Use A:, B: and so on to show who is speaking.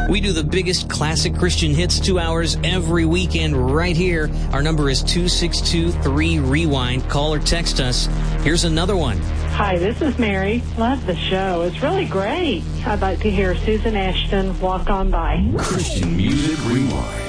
A: We do the biggest classic Christian hits 2 hours every weekend right here. Our number is 262-3-REWIND. Call or text us. Here's another one.
B: Hi, this is Mary. Love the show. It's really great. I'd like to hear Susan Ashton, Walk On By.
C: Christian Music Rewind.